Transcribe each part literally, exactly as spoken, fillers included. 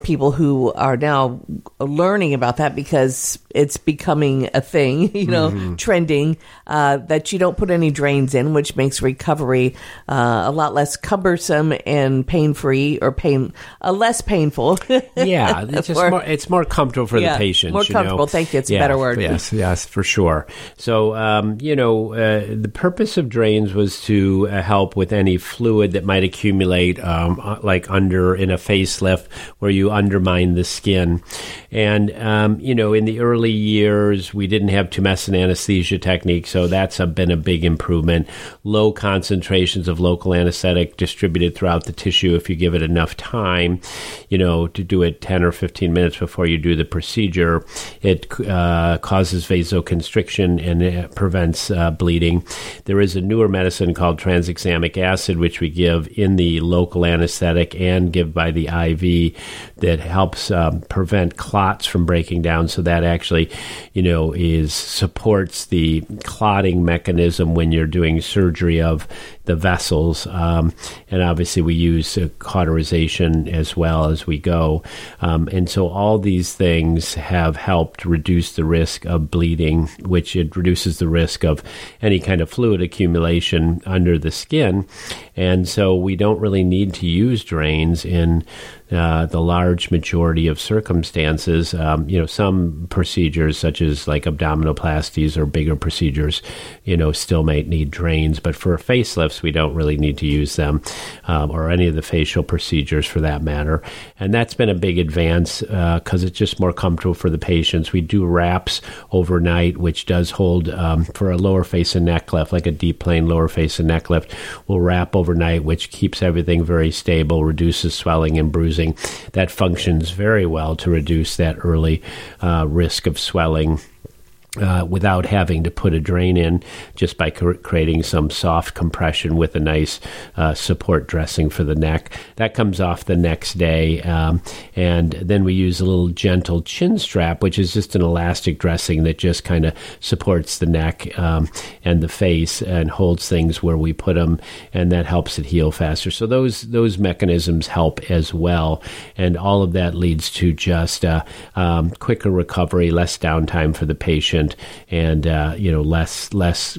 people who are now learning about that because it's becoming a thing, you know, mm-hmm. trending, uh, that you don't put any drains in, which makes recovery uh, a lot less cumbersome and pain-free or pain uh, less painful. Yeah, it's just more, it's more comfortable for yeah, the patient. More you comfortable, know? thank you, it's yeah, a better word. Yes, yes, for sure. So, um, you know, uh, the purpose of drains was to uh, help with any fluid that might accumulate, um, like under in a facelift where you undermine the skin. And, um, you know, in the early years, we didn't have tumescent anesthesia technique, so that's a, been a big improvement. Low concentrations of local anesthetic distributed throughout the tissue if you give it enough time, you know, to do it ten or fifteen minutes before you do the procedure. It uh, causes vasoconstriction and it prevents uh, bleeding. There is a newer medicine called tranexamic acid, which we give in the local anesthetic and give by the I V that helps um, prevent clots from breaking down. So that actually, you know, is supports the clotting mechanism when you're doing surgery of the vessels. Um, and obviously we use uh, cauterization as well as we go. Um, and so all these things have helped reduce the risk of bleeding, which it reduces the risk of any kind of fluid accumulation under the skin. And so we don't really need to use drains in uh, the large majority of circumstances. Um, you know, some procedures such as like abdominoplasties or bigger procedures, you know, still may need drains. But for facelifts, we don't really need to use them, um, or any of the facial procedures for that matter. And that's been a big advance because uh, it's just more comfortable for the patients. We do wraps overnight, which does hold um, for a lower face and neck lift, like a deep plane lower face and neck lift. We'll wrap overnight, which keeps everything very stable, reduces swelling and bruising. That functions very well to reduce that early uh, risk of swelling. Uh, without having to put a drain in, just by cr- creating some soft compression with a nice uh, support dressing for the neck. That comes off the next day. Um, and then we use a little gentle chin strap, which is just an elastic dressing that just kind of supports the neck um, and the face and holds things where we put them, and that helps it heal faster. So those those mechanisms help as well. And all of that leads to just uh, um, quicker recovery, less downtime for the patient, and uh, you know, less less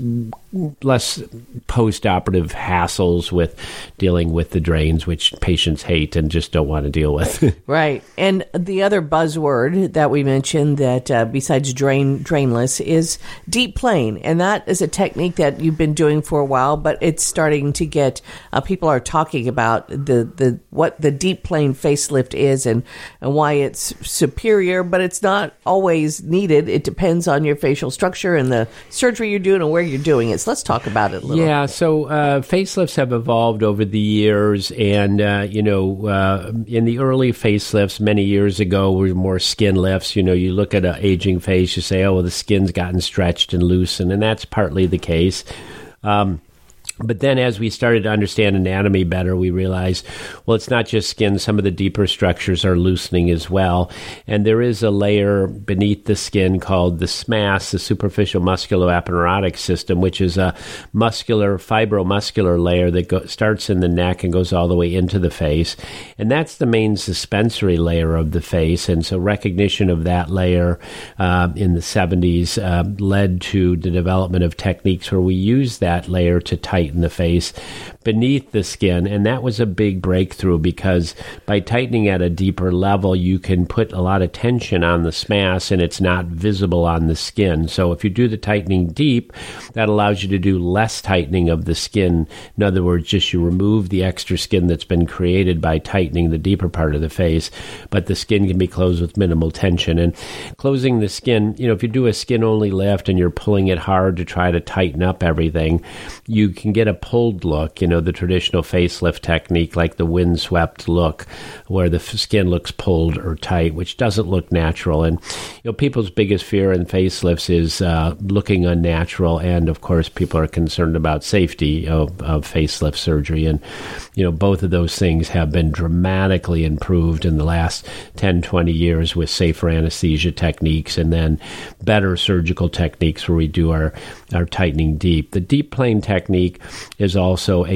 less post-operative hassles with dealing with the drains, which patients hate and just don't want to deal with. Right. And the other buzzword that we mentioned that uh, besides drain drainless is deep plane, and that is a technique that you've been doing for a while, but it's starting to get uh, people are talking about the the what the deep plane facelift is and and why it's superior, but it's not always needed. It depends on your facial structure and the surgery you're doing and where you're doing it. So let's talk about it a little. Yeah, so uh, facelifts have evolved over the years, and uh, you know, uh, in the early facelifts many years ago were more skin lifts. You know, you look at an aging face, you say, oh, well, the skin's gotten stretched and loosened, and that's partly the case. Um, But then as we started to understand anatomy better, we realized, well, it's not just skin. Some of the deeper structures are loosening as well. And there is a layer beneath the skin called the S M A S, the superficial musculoaponeurotic system, which is a muscular, fibromuscular layer that go, starts in the neck and goes all the way into the face. And that's the main suspensory layer of the face. And so recognition of that layer uh, in the seventies uh, led to the development of techniques where we use that layer to tighten the face beneath the skin. And that was a big breakthrough because by tightening at a deeper level, you can put a lot of tension on the S M A S and it's not visible on the skin. So if you do the tightening deep, that allows you to do less tightening of the skin. In other words, just you remove the extra skin that's been created by tightening the deeper part of the face, but the skin can be closed with minimal tension. And closing the skin, you know, if you do a skin-only lift and you're pulling it hard to try to tighten up everything, you can get a pulled look, you know, the traditional facelift technique, like the windswept look, where the skin looks pulled or tight, which doesn't look natural. And, you know, people's biggest fear in facelifts is uh, looking unnatural. And, of course, people are concerned about safety of, of facelift surgery. And, you know, both of those things have been dramatically improved in the last ten, twenty years with safer anesthesia techniques and then better surgical techniques where we do our, our tightening deep. The deep plane technique is also a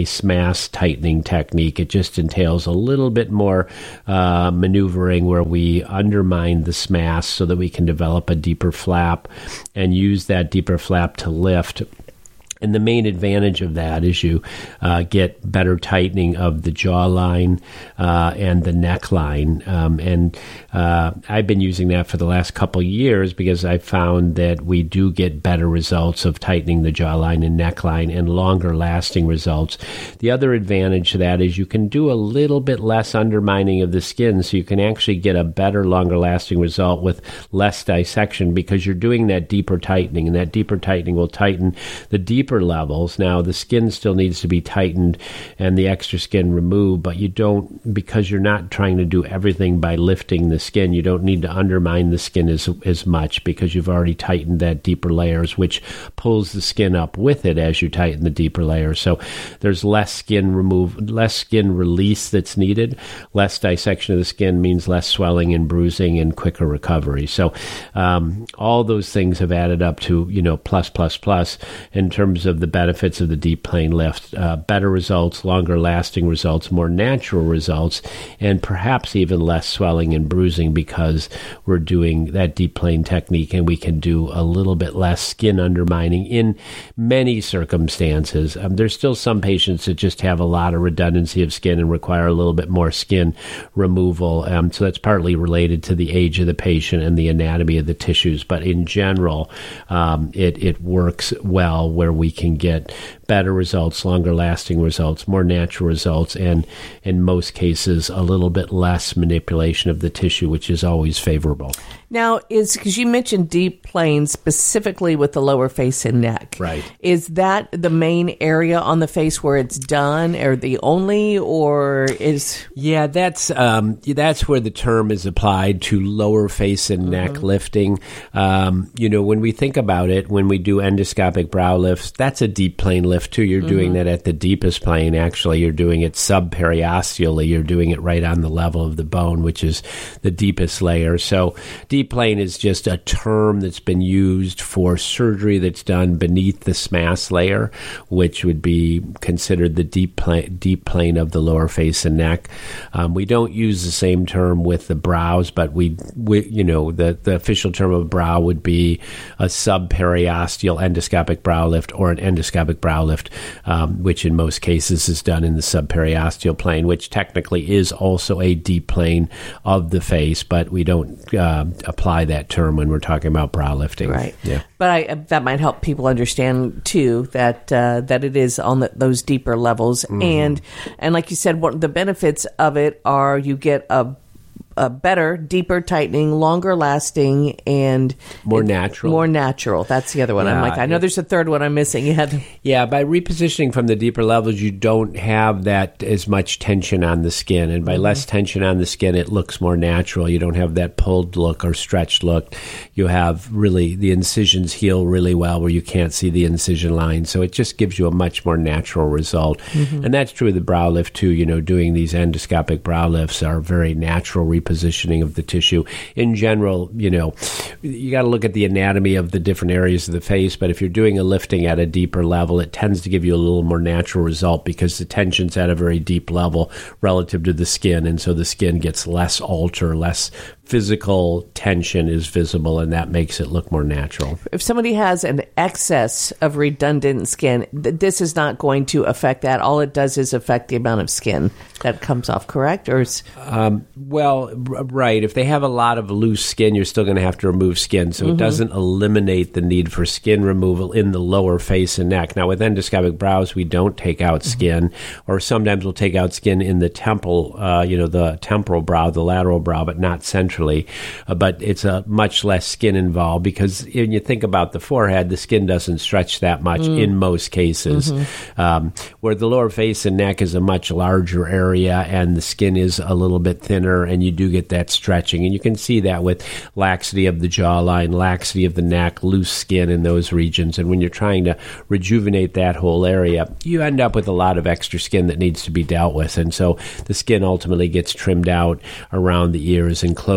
face mask tightening technique. It just entails a little bit more uh, maneuvering where we undermine the S M A S so that we can develop a deeper flap and use that deeper flap to lift. And the main advantage of that is you uh, get better tightening of the jawline uh, and the neckline. Um, and uh, I've been using that for the last couple of years because I found that we do get better results of tightening the jawline and neckline and longer lasting results. The other advantage to that is you can do a little bit less undermining of the skin, so you can actually get a better, longer lasting result with less dissection because you're doing that deeper tightening, and that deeper tightening will tighten the deeper levels. Now, the skin still needs to be tightened and the extra skin removed, but you don't, because you're not trying to do everything by lifting the skin, you don't need to undermine the skin as, as much because you've already tightened that deeper layers, which pulls the skin up with it as you tighten the deeper layers. So there's less skin remove, less skin release that's needed. Less dissection of the skin means less swelling and bruising and quicker recovery. So um, all those things have added up to, you know, plus, plus, plus in terms of the benefits of the deep plane lift, uh, better results, longer lasting results, more natural results, and perhaps even less swelling and bruising because we're doing that deep plane technique and we can do a little bit less skin undermining in many circumstances. Um, there's still some patients that just have a lot of redundancy of skin and require a little bit more skin removal. Um, so that's partly related to the age of the patient and the anatomy of the tissues. But in general, um, it, it works well where we can get better results, longer lasting results, more natural results, and in most cases, a little bit less manipulation of the tissue, which is always favorable. Now, is because you mentioned deep plane specifically with the lower face and neck. Right. Is that the main area on the face where it's done, or the only, or is... Yeah, that's um, that's where the term is applied to lower face and neck mm-hmm. lifting. Um, you know, when we think about it, when we do endoscopic brow lifts, that's a deep plane lift too. You're mm-hmm. doing that at the deepest plane. Actually, you're doing it subperiosteally. You're doing it right on the level of the bone, which is the deepest layer. So deep plane is just a term that's been used for surgery that's done beneath the S M A S layer, which would be considered the deep plane, deep plane of the lower face and neck. Um, we don't use the same term with the brows, but we, we you know, the, the official term of brow would be a subperiosteal endoscopic brow lift or an endoscopic brow lift, um, which in most cases is done in the subperiosteal plane, which technically is also a deep plane of the face, but we don't uh, apply that term when we're talking about brow lifting. Right. Yeah. But I, that might help people understand too that uh, that it is on the, those deeper levels, mm-hmm. and and like you said, what the benefits of it are, you get a a better, deeper tightening, longer lasting, and more natural. More natural. That's the other one. Yeah, I'm like, I know there's a third one I'm missing. Yeah. Yeah, by repositioning from the deeper levels, you don't have that as much tension on the skin. And by mm-hmm. less tension on the skin, it looks more natural. You don't have that pulled look or stretched look. You have really, the incisions heal really well where you can't see the incision line. So it just gives you a much more natural result. Mm-hmm. And that's true of the brow lift too. You know, doing these endoscopic brow lifts are very natural repositioning of the tissue. In general, you know, you got to look at the anatomy of the different areas of the face, but if you're doing a lifting at a deeper level, it tends to give you a little more natural result because the tension's at a very deep level relative to the skin, and so the skin gets less alter, less physical tension is visible, and that makes it look more natural. If somebody has an excess of redundant skin, th- this is not going to affect that. All it does is affect the amount of skin that comes off, correct? Or is... um, well, r- right. If they have a lot of loose skin, you're still going to have to remove skin, so mm-hmm. it doesn't eliminate the need for skin removal in the lower face and neck. Now, with endoscopic brows, we don't take out mm-hmm. skin, or sometimes we'll take out skin in the temple, uh, you know, the temporal brow, the lateral brow, but not central. Uh, but it's a much less skin involved because when you think about the forehead, the skin doesn't stretch that much mm. in most cases. Mm-hmm. Um, where the lower face and neck is a much larger area and the skin is a little bit thinner, and you do get that stretching. And you can see that with laxity of the jawline, laxity of the neck, loose skin in those regions. And when you're trying to rejuvenate that whole area, you end up with a lot of extra skin that needs to be dealt with. And so the skin ultimately gets trimmed out around the ears and closed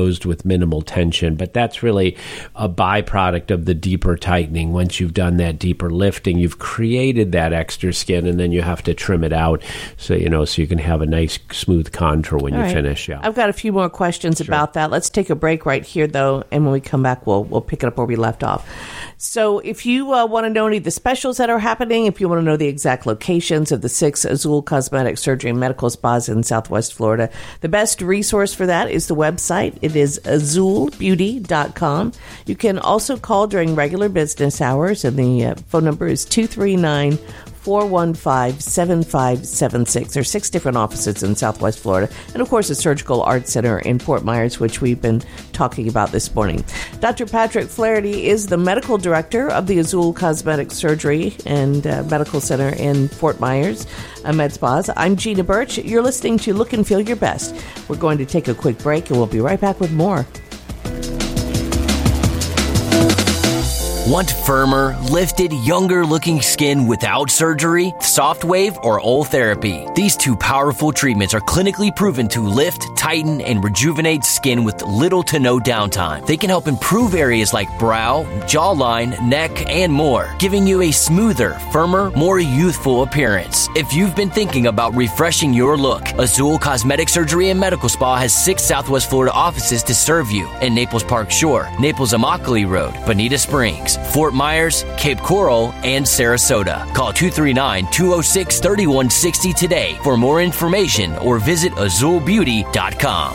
closed with minimal tension. But that's really a byproduct of the deeper tightening. Once you've done that deeper lifting, you've created that extra skin, and then you have to trim it out so you know so you can have a nice smooth contour when All you right. finish. Yeah. I've got a few more questions Sure. about that. Let's take a break right here, though, and when we come back, we'll we'll pick it up where we left off. So if you uh, want to know any of the specials that are happening, if you want to know the exact locations of the six Azul Cosmetic Surgery and Medical Spas in Southwest Florida, the best resource for that is the website. It is azul beauty dot com. You can also call during regular business hours, and the uh, phone number is two three nine, four one five, seven five seven six. There are six different offices in Southwest Florida. And, of course, the Surgical Arts Center in Fort Myers, which we've been talking about this morning. Doctor Patrick Flaherty is the medical director of the Azul Cosmetic Surgery and uh, Medical Center in Fort Myers, uh, Med Spas. I'm Gina Birch. You're listening to Look and Feel Your Best. We're going to take a quick break, and we'll be right back with more. Want firmer, lifted, younger-looking skin without surgery, soft wave, or Oltherapy? These two powerful treatments are clinically proven to lift, tighten, and rejuvenate skin with little to no downtime. They can help improve areas like brow, jawline, neck, and more, giving you a smoother, firmer, more youthful appearance. If you've been thinking about refreshing your look, Azul Cosmetic Surgery and Medical Spa has six Southwest Florida offices to serve you in Naples Park Shore, Naples Immokalee Road, Bonita Springs, Fort Myers, Cape Coral, and Sarasota. Call two three nine, two oh six, three one six oh today for more information or visit azul beauty dot com.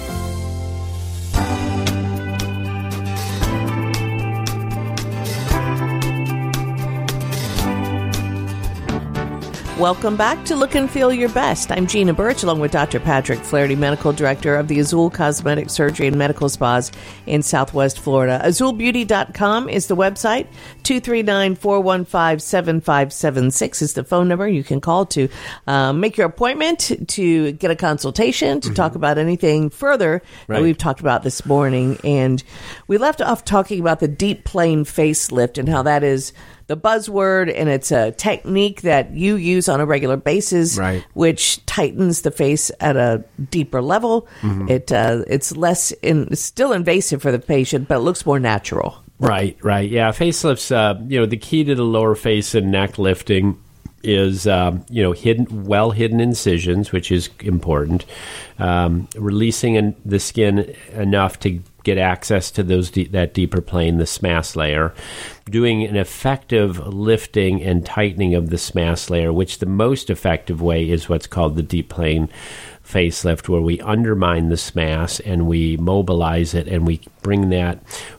Welcome back to Look and Feel Your Best. I'm Gina Birch, along with Doctor Patrick Flaherty, Medical Director of the Azul Cosmetic Surgery and Medical Spas in Southwest Florida. azul beauty dot com is the website. two three nine, four one five, seven five seven six is the phone number you can call to uh, make your appointment, to get a consultation, to mm-hmm. talk about anything further right. that we've talked about this morning. And we left off talking about the deep plane facelift and how that is the buzzword, and it's a technique that you use on a regular basis, right. which tightens the face at a deeper level. Mm-hmm. It uh, it's less in, it's still invasive for the patient, but it looks more natural. Right, right, yeah. Facelifts, uh, you know, the key to the lower face and neck lifting is, um, you know, hidden, well hidden incisions, which is important. Um, releasing in the skin enough to get access to those de- that deeper plane, the S M A S layer, doing an effective lifting and tightening of the S M A S layer, which the most effective way is what's called the deep plane facelift, where we undermine the S M A S and we mobilize it and we bring that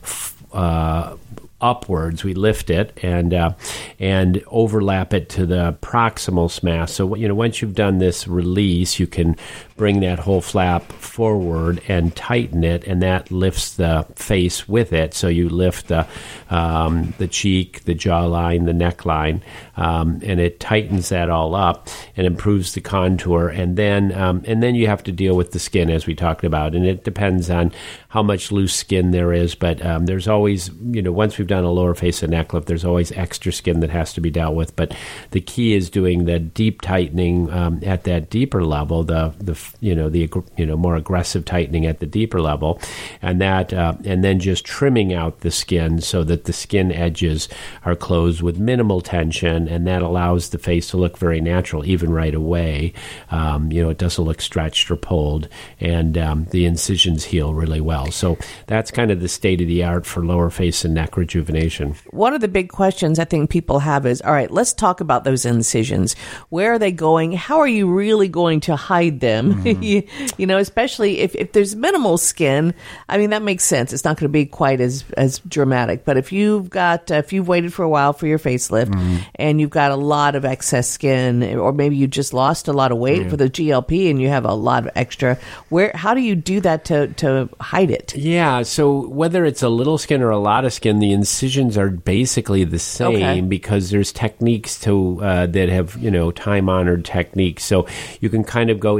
uh, upwards. We lift it and uh, and overlap it to the proximal S M A S. So, you know, once you've done this release, you can bring that whole flap forward and tighten it, and that lifts the face with it. So you lift the um, the cheek, the jawline, the neckline, um, and it tightens that all up and improves the contour. And then um, and then you have to deal with the skin, as we talked about, and it depends on how much loose skin there is. But um, there's always, you know, once we've done a lower face and neck lift, there's always extra skin that has to be dealt with. But the key is doing the deep tightening um, at that deeper level, the the you know the you know more aggressive tightening at the deeper level, and that uh, and then just trimming out the skin so that the skin edges are closed with minimal tension, and that allows the face to look very natural even right away. Um, you know, it doesn't look stretched or pulled, and um, the incisions heal really well. So that's kind of the state of the art for lower face and neck rejuvenation. One of the big questions I think people have is, all right, let's talk about those incisions. Where are they going? How are you really going to hide them? Mm-hmm. you, you know, especially if, if there's minimal skin, I mean, that makes sense. It's not going to be quite as, as dramatic. But if you've got, uh, if you've waited for a while for your facelift mm-hmm. and you've got a lot of excess skin, or maybe you just lost a lot of weight yeah. for the G L P and you have a lot of extra, where, how do you do that to, to hide it? Yeah. So whether it's a little skin or a lot of skin, the incisions are basically the same okay. because there's techniques to, uh, that have, you know, time honored techniques. So you can kind of go in the edge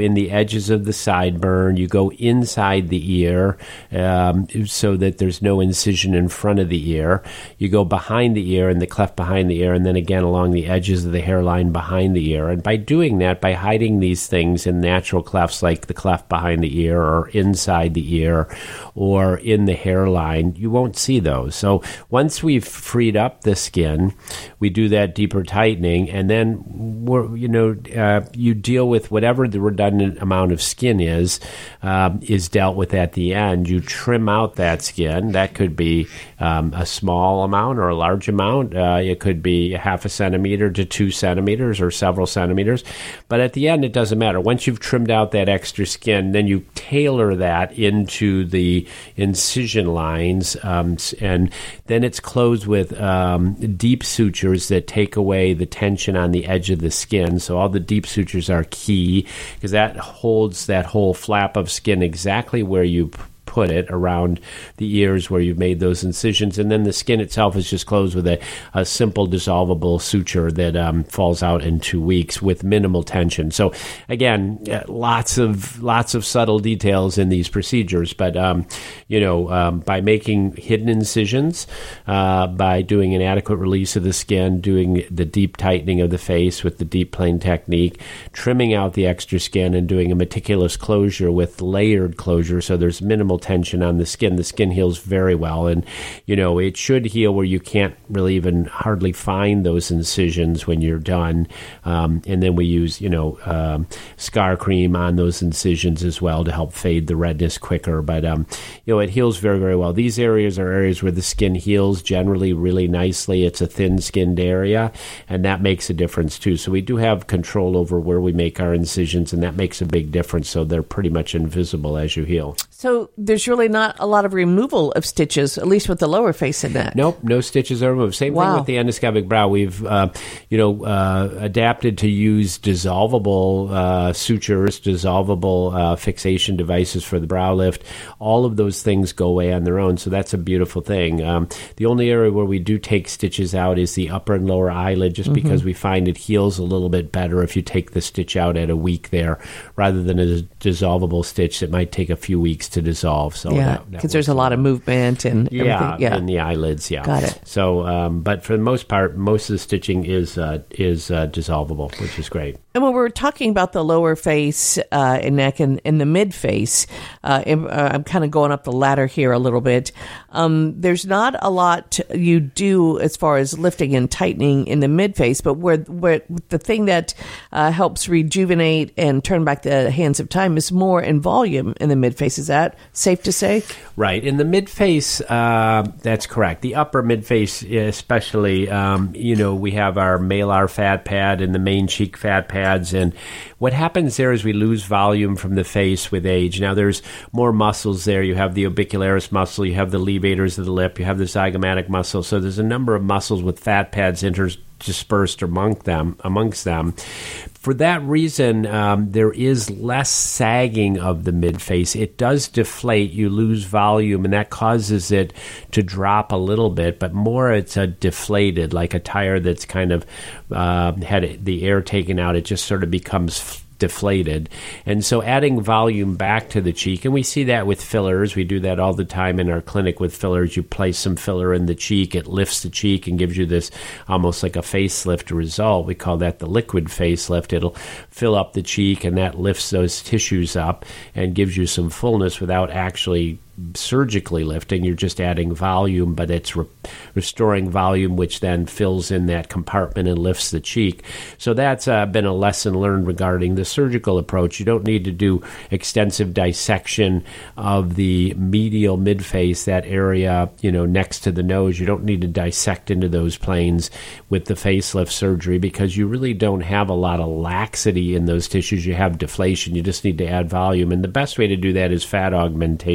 edges of the sideburn. You go inside the ear um, so that there's no incision in front of the ear. You go behind the ear, in the cleft behind the ear, and then again along the edges of the hairline behind the ear. And by doing that, by hiding these things in natural clefts like the cleft behind the ear or inside the ear or in the hairline, you won't see those. So once we've freed up the skin, we do that deeper tightening, and then we're, you know, uh, you deal with whatever the redundant amount of skin is, um, is dealt with at the end. You trim out that skin. That could be um, a small amount or a large amount. Uh, it could be half a centimeter to two centimeters or several centimeters. But at the end, it doesn't matter. Once you've trimmed out that extra skin, then you tailor that into the incision lines, um, and then it's closed with um, deep sutures that take away the tension on the edge of the skin. So all the deep sutures are key because that holds that whole flap of skin exactly where you put it around the ears where you've made those incisions, and then the skin itself is just closed with a, a simple dissolvable suture that um, falls out in two weeks with minimal tension. So again, uh, lots of lots of subtle details in these procedures, but um, you know, um, by making hidden incisions, uh, by doing an adequate release of the skin, doing the deep tightening of the face with the deep plane technique, trimming out the extra skin, and doing a meticulous closure with layered closure, so there's minimal tension on the skin. The skin heals very well, and you know it should heal where you can't really even hardly find those incisions when you're done. Um, and then we use you know um, scar cream on those incisions as well to help fade the redness quicker. But um, you know it heals very very well. These areas are areas where the skin heals generally really nicely. It's a thin-skinned area, and that makes a difference too. So we do have control over where we make our incisions, and that makes a big difference. So they're pretty much invisible as you heal. So there's really not a lot of removal of stitches, at least with the lower face in that. Nope, no stitches are removed. Same Wow. thing with the endoscopic brow. We've, uh, you know, uh, adapted to use dissolvable uh, sutures, dissolvable uh, fixation devices for the brow lift. All of those things go away on their own, so that's a beautiful thing. Um, the only area where we do take stitches out is the upper and lower eyelid, just mm-hmm. because we find it heals a little bit better if you take the stitch out at a week there, rather than a dissolvable stitch that might take a few weeks to dissolve. So yeah, because there's a lot of movement and yeah, everything. Yeah, in the eyelids. Yeah, got it. So, um, but for the most part, most of the stitching is uh, is uh, dissolvable, which is great. And when we're talking about the lower face uh, and neck and, and the mid face, uh, and, uh, I'm kind of going up the ladder here a little bit. Um, there's not a lot you do as far as lifting and tightening in the mid face, but where, where the thing that uh, helps rejuvenate and turn back the hands of time is more in volume in the mid face. Is that safe to say? Right. In the mid face, uh, that's correct. The upper mid face, especially, um, you know, we have our malar fat pad and the main cheek fat pad. And what happens there is we lose volume from the face with age. Now, there's more muscles there. You have the orbicularis muscle, you have the levators of the lip, you have the zygomatic muscle. So there's a number of muscles with fat pads interspersed among them, amongst them. For that reason, um, there is less sagging of the midface. It does deflate. You lose volume, and that causes it to drop a little bit, but more it's a deflated, like a tire that's kind of uh, had the air taken out. It just sort of becomes f- deflated. And so adding volume back to the cheek, and we see that with fillers. We do that all the time in our clinic with fillers. You place some filler in the cheek, it lifts the cheek and gives you this almost like a facelift result. We call that the liquid facelift. It'll fill up the cheek, and that lifts those tissues up and gives you some fullness without actually surgically lifting. You're just adding volume, but it's re- restoring volume, which then fills in that compartment and lifts the cheek. So that's uh, been a lesson learned regarding the surgical approach. You don't need to do extensive dissection of the medial midface, that area, you know, next to the nose. You don't need to dissect into those planes with the facelift surgery because you really don't have a lot of laxity in those tissues. You have deflation. You just need to add volume. And the best way to do that is fat augmentation.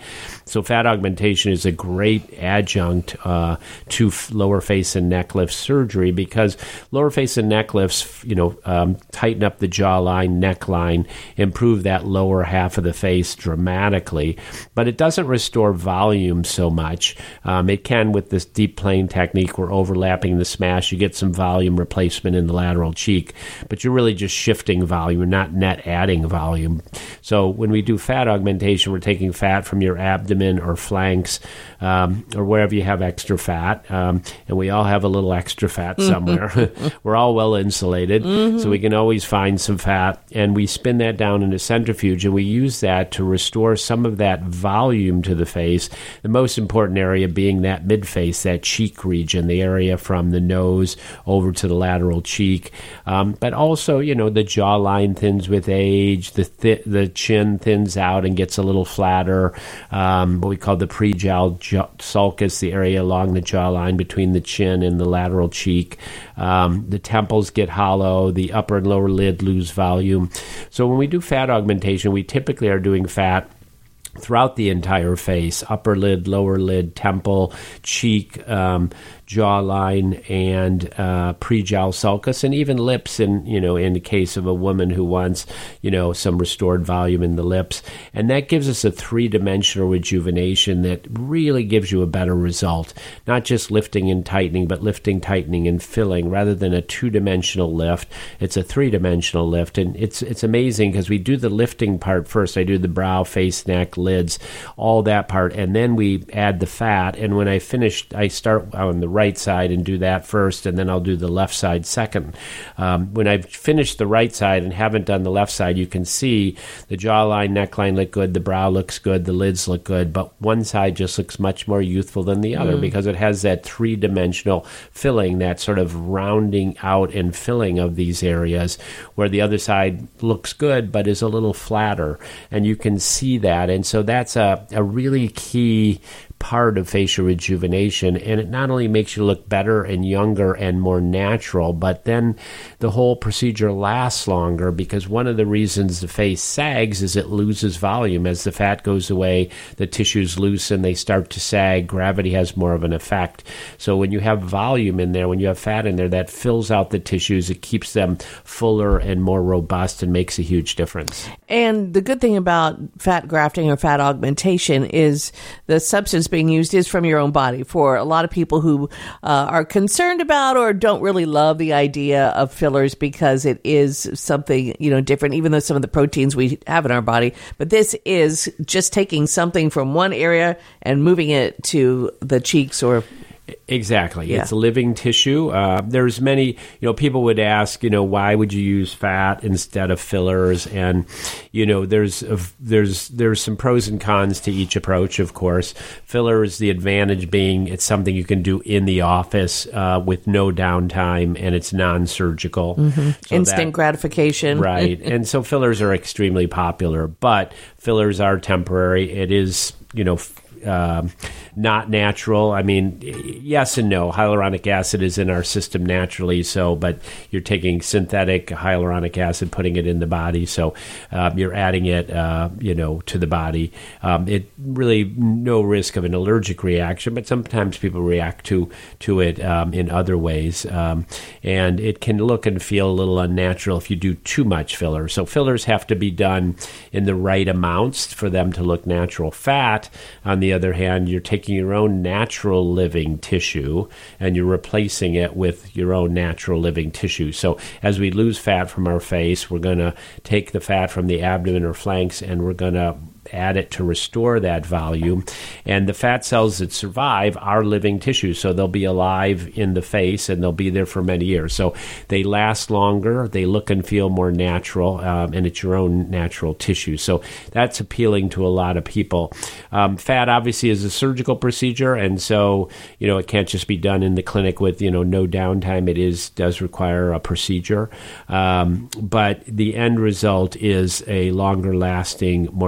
So fat augmentation is a great adjunct uh, to f- lower face and neck lift surgery, because lower face and neck lifts, you know, um, tighten up the jawline, neckline, improve that lower half of the face dramatically, but it doesn't restore volume so much. Um, it can with this deep plane technique where overlapping the smash, you get some volume replacement in the lateral cheek, but you're really just shifting volume, you're not net adding volume. So when we do fat augmentation, we're taking fat from your abdomen or flanks um, or wherever you have extra fat, um, and we all have a little extra fat somewhere. We're all well insulated, mm-hmm. so we can always find some fat, and we spin that down in a centrifuge, and we use that to restore some of that volume to the face, the most important area being that mid-face, that cheek region, the area from the nose over to the lateral cheek. Um, but also, you know, the jawline thins with age, the th- the chin thins out and gets a little flatter, um, what we call the pre-jowl jo- sulcus, the area along the jawline between the chin and the lateral cheek. Um, the temples get hollow, the upper and lower lid lose volume. So when we do fat augmentation, we typically are doing fat throughout the entire face, upper lid, lower lid, temple, cheek, um, jawline, and uh, pre-jowl sulcus, and even lips. In you know, in the case of a woman who wants, you know, some restored volume in the lips, and that gives us a three-dimensional rejuvenation that really gives you a better result. Not just lifting and tightening, but lifting, tightening, and filling. Rather than a two-dimensional lift, it's a three-dimensional lift, and it's it's amazing because we do the lifting part first. I do the brow, face, neck, lids, all that part, and then we add the fat. And when I finish, I start on the right side and do that first, and then I'll do the left side second. Um, when I've finished the right side and haven't done the left side, you can see the jawline, neckline look good, the brow looks good, the lids look good, but one side just looks much more youthful than the other mm. because it has that three-dimensional filling, that sort of rounding out and filling of these areas, where the other side looks good but is a little flatter, and you can see that. And so that's a, a really key part of facial rejuvenation, and it not only makes you look better and younger and more natural, but then the whole procedure lasts longer, because one of the reasons the face sags is it loses volume. As the fat goes away, the tissues loosen, they start to sag, gravity has more of an effect. So when you have volume in there, when you have fat in there, that fills out the tissues, it keeps them fuller and more robust and makes a huge difference. And the good thing about fat grafting or fat augmentation is the substance being used is from your own body. For a lot of people who uh, are concerned about or don't really love the idea of fillers because it is something, you know, different, even though some of the proteins we have in our body, but this is just taking something from one area and moving it to the cheeks or Exactly. Yeah. It's living tissue. Uh, there's many, you know, people would ask, you know, why would you use fat instead of fillers? And, you know, there's a, there's there's some pros and cons to each approach, of course. Fillers, the advantage being it's something you can do in the office uh, with no downtime, and it's non-surgical. Mm-hmm. So Instant that, gratification. Right. And so fillers are extremely popular, but fillers are temporary. It is, you know, Uh, not natural. I mean, yes and no. Hyaluronic acid is in our system naturally, so, but you're taking synthetic hyaluronic acid, putting it in the body, so uh, you're adding it, uh, you know, to the body. Um, it really no risk of an allergic reaction, but sometimes people react to to it um, in other ways, um, and it can look and feel a little unnatural if you do too much filler. So fillers have to be done in the right amounts for them to look natural. Fat, on the other hand, you're taking your own natural living tissue and you're replacing it with your own natural living tissue. So as we lose fat from our face, we're going to take the fat from the abdomen or flanks and we're going to add it to restore that volume. And the fat cells that survive are living tissue, so they'll be alive in the face and they'll be there for many years. So they last longer, they look and feel more natural, um, and it's your own natural tissue. So that's appealing to a lot of people. Um, fat obviously is a surgical procedure, and so, you know, it can't just be done in the clinic with, you know, no downtime. It is does require a procedure. Um, but the end result is a longer lasting, more natural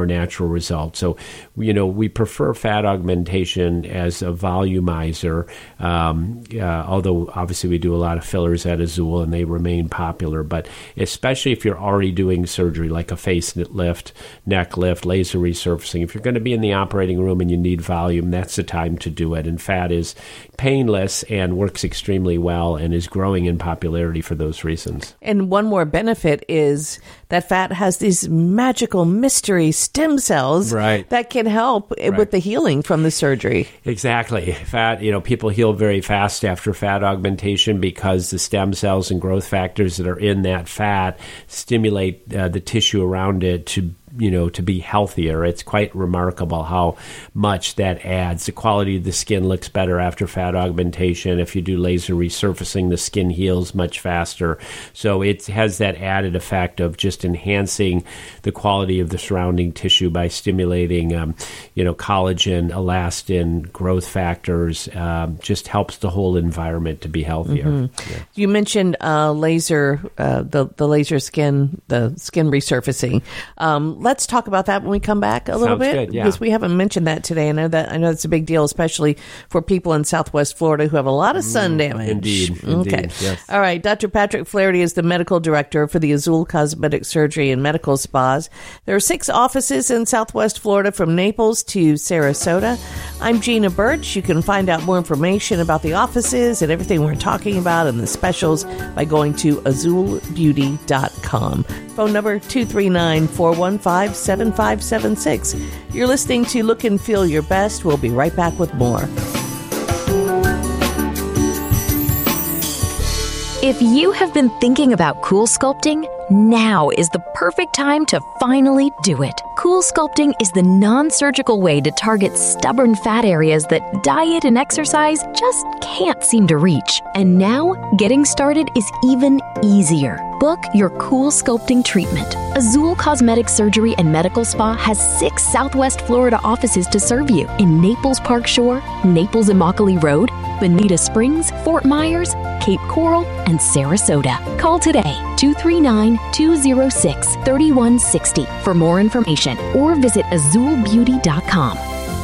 natural result. So, you know, we prefer fat augmentation as a volumizer, um, uh, although obviously we do a lot of fillers at Azul and they remain popular. But especially if you're already doing surgery like a face lift, neck lift, laser resurfacing, if you're going to be in the operating room and you need volume, that's the time to do it. And fat is painless and works extremely well and is growing in popularity for those reasons. And one more benefit is that fat has these magical mystery stem cells right. that can help right. with the healing from the surgery. Exactly. Fat, you know, people heal very fast after fat augmentation because the stem cells and growth factors that are in that fat stimulate uh, the tissue around it to you know, to be healthier. It's quite remarkable how much that adds. The quality of the skin looks better after fat augmentation. If you do laser resurfacing, the skin heals much faster. So it has that added effect of just enhancing the quality of the surrounding tissue by stimulating, um, you know, collagen, elastin, growth factors. Um, just helps the whole environment to be healthier. Mm-hmm. Yeah. You mentioned uh, laser, uh, the the laser skin, the skin resurfacing. Um, Let's talk about that when we come back a little Sounds bit, good, yeah. because we haven't mentioned that today. I know that I know it's a big deal, especially for people in Southwest Florida who have a lot of sun mm, damage. Indeed, okay. Indeed, yes. All right. Doctor Patrick Flaherty is the medical director for the Azul Cosmetic Surgery and Medical Spas. There are six offices in Southwest Florida, from Naples to Sarasota. I'm Gina Birch. You can find out more information about the offices and everything we're talking about and the specials by going to azul beauty dot com. Phone number two three nine, four one five, seven five seven six. You're listening to Look and Feel Your Best. We'll be right back with more. If you have been thinking about Cool Sculpting, now is the perfect time to finally do it. Cool Sculpting is the non-surgical way to target stubborn fat areas that diet and exercise just can't seem to reach. And now, getting started is even easier. Book your Cool Sculpting treatment. Azul Cosmetic Surgery and Medical Spa has six Southwest Florida offices to serve you in Naples Park Shore, Naples Immokalee Road, Bonita Springs, Fort Myers, Cape Coral, and Sarasota. Call today, two three nine, two zero six, three one six zero for more information, or visit azul beauty dot com.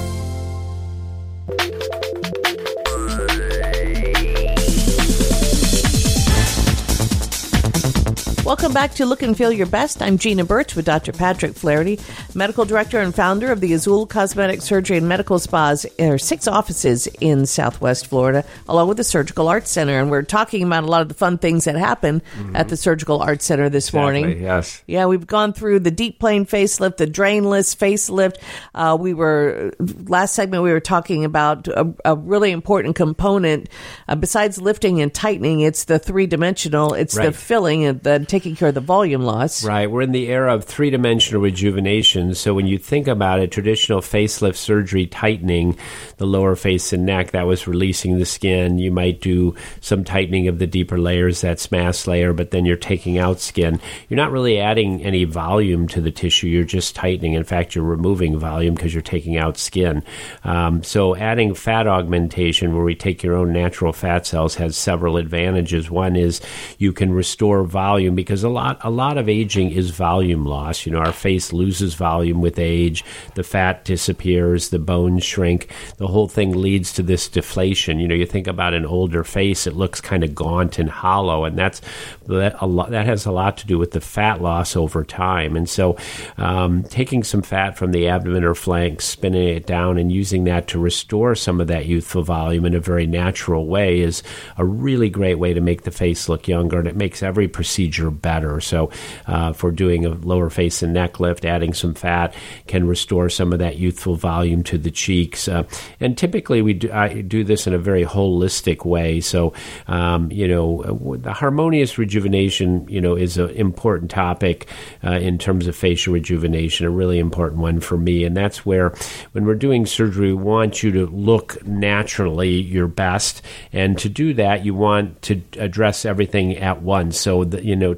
Welcome back to Look and Feel Your Best. I'm Gina Birch with Doctor Patrick Flaherty, medical director and founder of the Azul Cosmetic Surgery and Medical Spas. There are six offices in Southwest Florida, along with the Surgical Arts Center. And we're talking about a lot of the fun things that happen mm-hmm. at the Surgical Arts Center this exactly, morning. Yes. Yeah, we've gone through the deep plane facelift, the drainless facelift. Uh, we were, last segment, we were talking about a, a really important component. Uh, besides lifting and tightening, it's the three-dimensional, it's right. the filling and the taking care of the volume loss. Right. We're in the era of three-dimensional rejuvenation. So when you think about it, traditional facelift surgery tightening the lower face and neck, that was releasing the skin. You might do some tightening of the deeper layers, that's mass layer, but then you're taking out skin. You're not really adding any volume to the tissue. You're just tightening. In fact, you're removing volume because you're taking out skin. Um, so adding fat augmentation, where we take your own natural fat cells, has several advantages. One is you can restore volume, because a lot a lot of aging is volume loss. You know, our face loses volume with age. The fat disappears, the bones shrink. The whole thing leads to this deflation. You know, you think about an older face, it looks kind of gaunt and hollow, and that's that a lot that has a lot to do with the fat loss over time. And so um, taking some fat from the abdomen or flanks, spinning it down and using that to restore some of that youthful volume in a very natural way is a really great way to make the face look younger, and it makes every procedure better. So uh, for doing a lower face and neck lift, adding some fat can restore some of that youthful volume to the cheeks. Uh, and typically we do, I do this in a very holistic way. So, um, you know, the harmonious rejuvenation, you know, is an important topic uh, in terms of facial rejuvenation, a really important one for me. And that's where when we're doing surgery, we want you to look naturally your best. And to do that, you want to address everything at once. So, that, you know,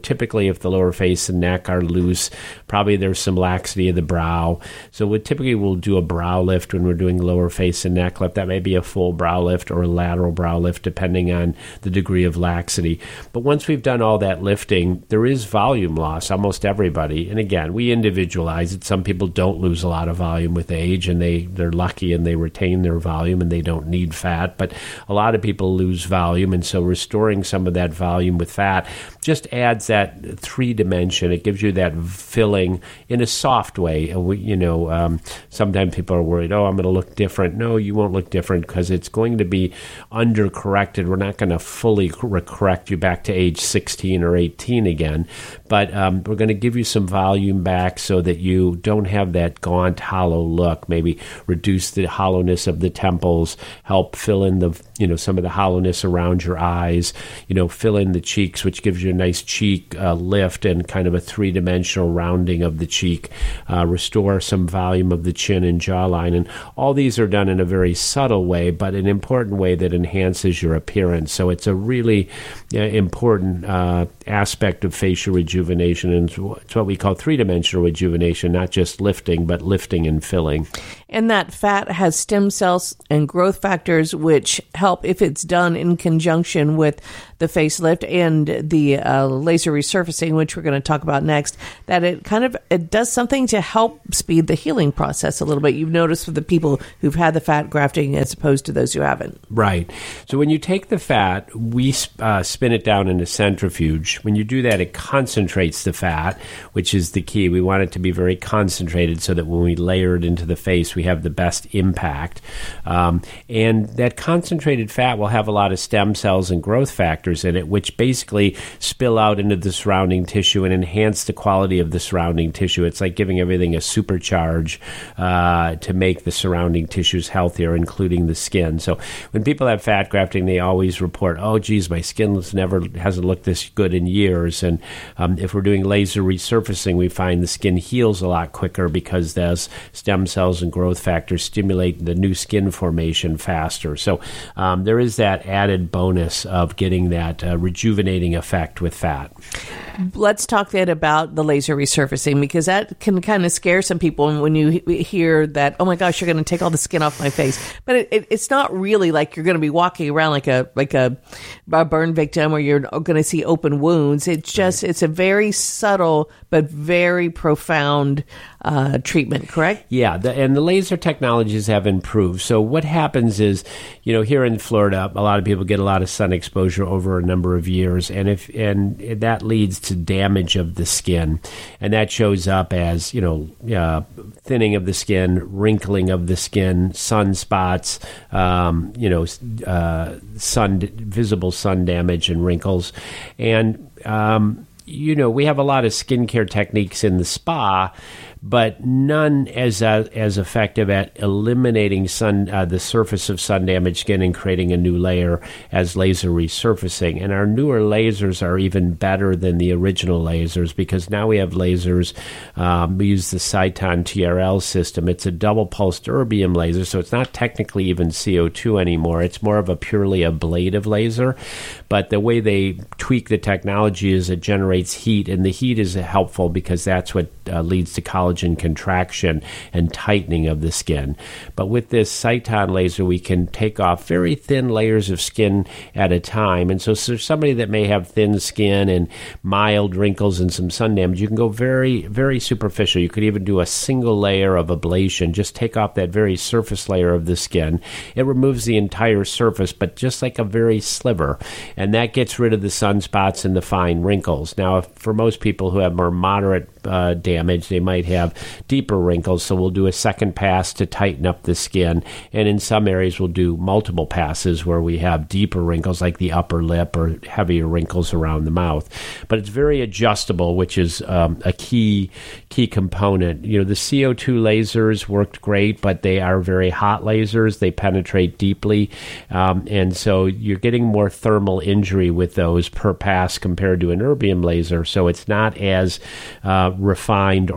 typically, if the lower face and neck are loose, probably there's some laxity of the brow. So we typically will do a brow lift when we're doing lower face and neck lift. That may be a full brow lift or a lateral brow lift, depending on the degree of laxity. But once we've done all that lifting, there is volume loss, almost everybody. And again, we individualize it. Some people don't lose a lot of volume with age, and they, they're lucky and they retain their volume and they don't need fat. But a lot of people lose volume, and so restoring some of that volume with fat just adds that three dimension. It gives you that filling in a soft way. You know, um, sometimes people are worried, oh, I'm going to look different. No, you won't look different because it's going to be under-corrected. We're not going to fully correct you back to age sixteen or eighteen again, but um, we're going to give you some volume back so that you don't have that gaunt, hollow look. Maybe reduce the hollowness of the temples, help fill in the, you know, some of the hollowness around your eyes, you know, fill in the cheeks, which gives you a nice cheek uh, lift and kind of a three-dimensional rounding of the cheek, uh, restore some volume of the chin and jawline. And all these are done in a very subtle way, but an important way that enhances your appearance. So it's a really uh, important uh, aspect of facial rejuvenation, and it's what we call three-dimensional rejuvenation, not just lifting, but lifting and filling. And that fat has stem cells and growth factors, which help if it's done in conjunction with the facelift and the uh, laser resurfacing, which we're going to talk about next, that it kind of it does something to help speed the healing process a little bit. You've noticed with the people who've had the fat grafting as opposed to those who haven't. Right. So when you take the fat, we uh, spin it down in a centrifuge. When you do that, it concentrates the fat, which is the key. We want it to be very concentrated so that when we layer it into the face, we have the best impact. Um, and that concentrated fat will have a lot of stem cells and growth factors in it, which basically spill out into the surrounding tissue and enhance the quality of the surrounding tissue. It's like giving everything a supercharge uh, to make the surrounding tissues healthier, including the skin. So when people have fat grafting, they always report, oh, geez, my skin never hasn't looked this good in years. And um, if we're doing laser resurfacing, we find the skin heals a lot quicker because those stem cells and growth factors stimulate the new skin formation faster. So um, there is that added bonus of getting that uh, rejuvenating effect with fat. Let's talk then about the laser resurfacing, because that can kind of scare some people when you hear that, oh my gosh, you're going to take all the skin off my face. But it, it, it's not really like you're going to be walking around like a like a, a burn victim or you're going to see open wounds. It's just, it's a very subtle but very profound uh, treatment, correct? Yeah, the, and the laser technologies have improved. So what happens is, you know, here in Florida, a lot of people get a lot of sun exposure over a number of years, and if and that leads to damage of the skin, and that shows up as, you know, uh, thinning of the skin, wrinkling of the skin, sunspots, um, you know, uh, sun visible sun damage and wrinkles, and um, you know, we have a lot of skincare techniques in the spa, but none as uh, as effective at eliminating sun uh, the surface of sun damaged skin and creating a new layer as laser resurfacing. And our newer lasers are even better than the original lasers, because now we have lasers. Um, we use the Cyton T R L system. It's a double pulsed erbium laser, so it's not technically even C O two anymore. It's more of a purely ablative laser. But the way they tweak the technology is it generates heat, and the heat is helpful because that's what uh, leads to collagen contraction and tightening of the skin. But with this Cyton laser, we can take off very thin layers of skin at a time. And so, so somebody that may have thin skin and mild wrinkles and some sun damage, you can go very, very superficial. You could even do a single layer of ablation, just take off that very surface layer of the skin. It removes the entire surface, but just like a very sliver. And that gets rid of the sunspots and the fine wrinkles. Now, if, for most people who have more moderate uh, damage, they might have deeper wrinkles, so we'll do a second pass to tighten up the skin. And in some areas, we'll do multiple passes where we have deeper wrinkles like the upper lip or heavier wrinkles around the mouth. But it's very adjustable, which is um, a key key component. You know, the C O two lasers worked great, but they are very hot lasers. They penetrate deeply, um, and so you're getting more thermal injury with those per pass compared to an erbium laser. So it's not as uh, refined or controlled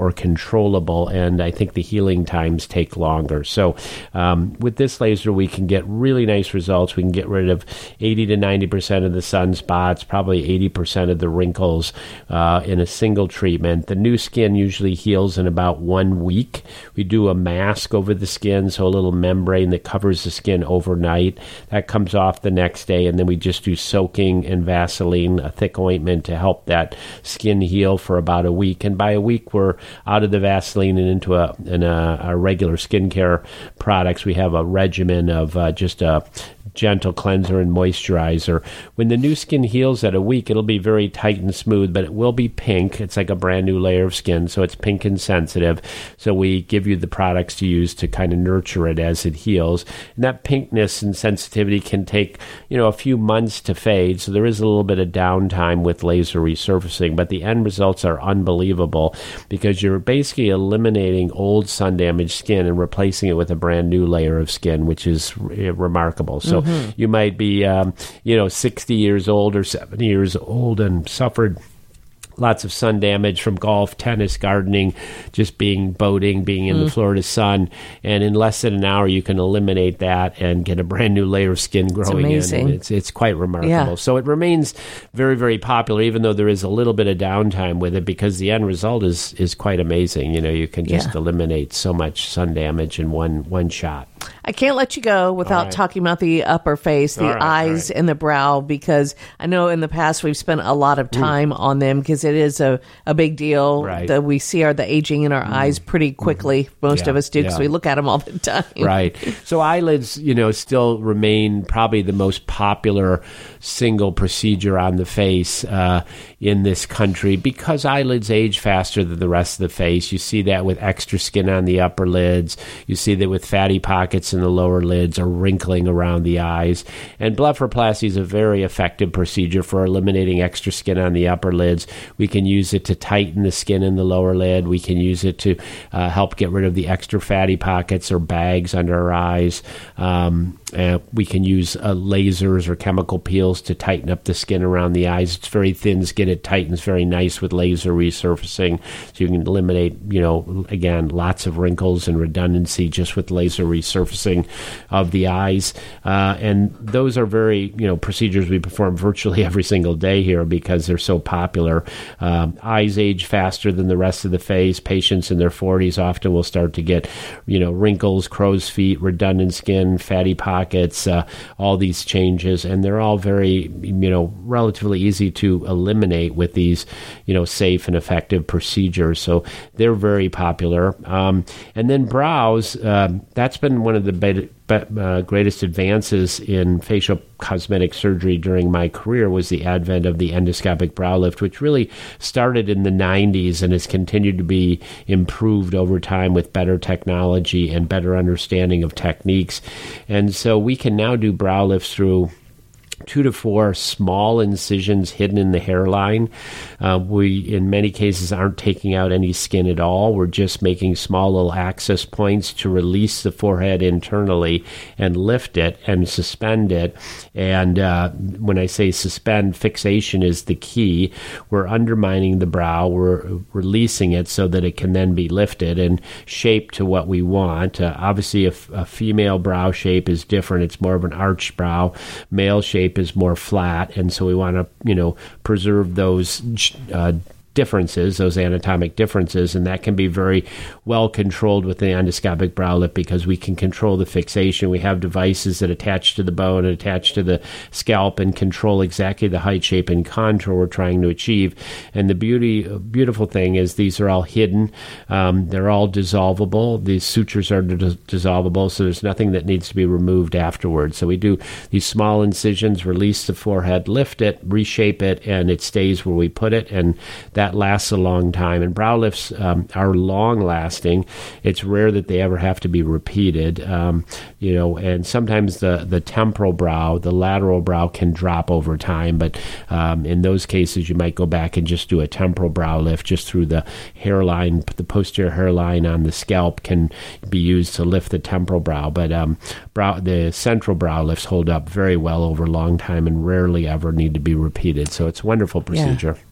controllable, and I think the healing times take longer. So um, with this laser, we can get really nice results. We can get rid of eighty to ninety percent of the sunspots, probably eighty percent of the wrinkles uh, in a single treatment. The new skin usually heals in about one week. We do a mask over the skin, so a little membrane that covers the skin overnight. That comes off the next day, and then we just do soaking and Vaseline, a thick ointment, to help that skin heal for about a week. And by a week, we're out of the Vaseline and into a, in a, a regular skincare products. We have a regimen of uh, just a gentle cleanser and moisturizer. When the new skin heals at a week, it'll be very tight and smooth, but it will be pink. It's like a brand new layer of skin, so it's pink and sensitive. So we give you the products to use to kind of nurture it as it heals. And that pinkness and sensitivity can take, you know, a few months to fade, so there is a little bit of downtime with laser resurfacing, but the end results are unbelievable because you're basically eliminating old sun-damaged skin and replacing it with a brand new layer of skin, which is re- remarkable. So mm-hmm. you might be, um, you know, sixty years old or seventy years old and suffered lots of sun damage from golf, tennis, gardening, just being boating, being in mm. the Florida sun. And in less than an hour, you can eliminate that and get a brand new layer of skin growing it's in. It's it's quite remarkable. Yeah. So it remains very, very popular, even though there is a little bit of downtime with it, because the end result is is quite amazing. You know, you can just yeah. eliminate so much sun damage in one one shot. I can't let you go without right. talking about the upper face, the right, eyes, right. and the brow, because I know in the past we've spent a lot of time mm. on them because it is a, a big deal right. that we see our the aging in our mm. eyes pretty quickly. Mm. Most yeah, of us do because yeah. we look at them all the time. Right. So eyelids, you know, still remain probably the most popular single procedure on the face uh, in this country because eyelids age faster than the rest of the face. You see that with extra skin on the upper lids. You see that with fatty pockets in the lower lids or wrinkling around the eyes. And blepharoplasty is a very effective procedure for eliminating extra skin on the upper lids. We can use it to tighten the skin in the lower lid. We can use it to uh, help get rid of the extra fatty pockets or bags under our eyes. Um, uh, we can use uh, lasers or chemical peels to tighten up the skin around the eyes. It's very thin skin. It tightens very nice with laser resurfacing. So you can eliminate, you know, again, lots of wrinkles and redundancy just with laser resurfacing of the eyes. Uh, and those are very, you know, procedures we perform virtually every single day here because they're so popular. Um, eyes age faster than the rest of the face. Patients in their forties often will start to get, you know, wrinkles, crow's feet, redundant skin, fatty pockets, uh, all these changes. And they're all very, you know, relatively easy to eliminate with these, you know, safe and effective procedures. So they're very popular. Um, and then brows, uh, that's been one of the be- be- uh, greatest advances in facial cosmetic surgery during my career was the advent of the endoscopic brow lift, which really started in the nineties and has continued to be improved over time with better technology and better understanding of techniques. And so we can now do brow lifts through two to four small incisions hidden in the hairline. Uh, we, in many cases, aren't taking out any skin at all. We're just making small little access points to release the forehead internally and lift it and suspend it. And uh, when I say suspend, fixation is the key. We're undermining the brow. We're releasing it so that it can then be lifted and shaped to what we want. Uh, obviously, a, f- a female brow shape is different. It's more of an arched brow. Male shape is more flat, and so we want to, you know, preserve those uh, differences, those anatomic differences, and that can be very well controlled with the endoscopic brow lift because we can control the fixation. We have devices that attach to the bone and attach to the scalp and control exactly the height, shape, and contour we're trying to achieve. And the beauty, beautiful thing is these are all hidden. Um, they're all dissolvable. These sutures are dis- dissolvable, so there's nothing that needs to be removed afterwards. So we do these small incisions, release the forehead, lift it, reshape it, and it stays where we put it, and that lasts a long time. And brow lifts um, are long-lasting. It's rare that they ever have to be repeated, um, you know, and sometimes the, the temporal brow, the lateral brow can drop over time, but um, in those cases you might go back and just do a temporal brow lift just through the hairline. The posterior hairline on the scalp can be used to lift the temporal brow, but um, brow, the central brow lifts hold up very well over a long time and rarely ever need to be repeated. So it's a wonderful procedure. Yeah.